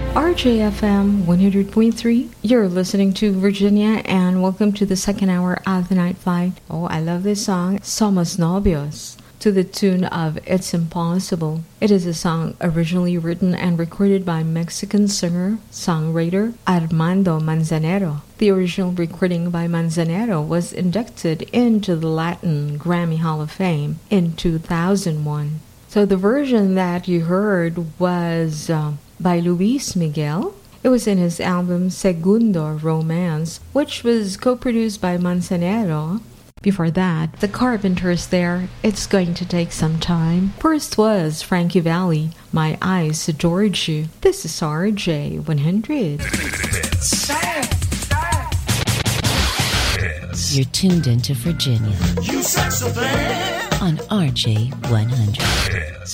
RJFM 100.3. You're listening to Virginia, and welcome to the second hour of the Night Flight. Oh, I love this song, Somos Novios, to the tune of It's Impossible. It is a song originally written and recorded by Mexican singer-songwriter Armando Manzanero. The original recording by Manzanero was inducted into the Latin Grammy Hall of Fame in 2001. So the version that you heard was by Luis Miguel. It was in his album Segundo Romance, which was co-produced by Manzanero. Before that, the Carpenters there, It's Going to Take Some Time. First was Frankie Valli, My Eyes Adored You. This is RJ 100. You're tuned into Virginia on RJ 100.